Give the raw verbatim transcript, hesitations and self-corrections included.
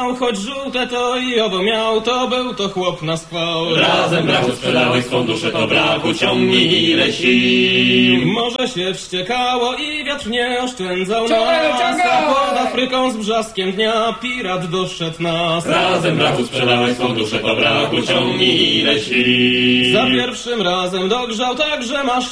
miał, choć żółte to i owo miał, to był to chłop na skwał. Razem brachu sprzedałeś swą duszę, to brachu ciągnij ile sił. Morze się wściekało i wiatr nie oszczędzał nas, a pod Afryką z brzaskiem dnia pirat doszedł nas. Razem brachu sprzedałeś swą duszę, to brachu ciągnij ile sił. Za pierwszym razem dogrzał tak, że masz